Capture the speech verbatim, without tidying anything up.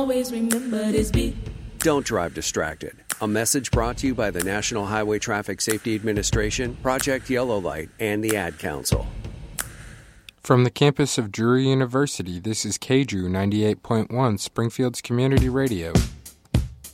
always remember this beat. Don't drive distracted. A message brought to you by the National Highway Traffic Safety Administration, Project Yellow Light, and the Ad Council. From the campus of Drury University, this is K D R U ninety-eight point one, Springfield's Community Radio.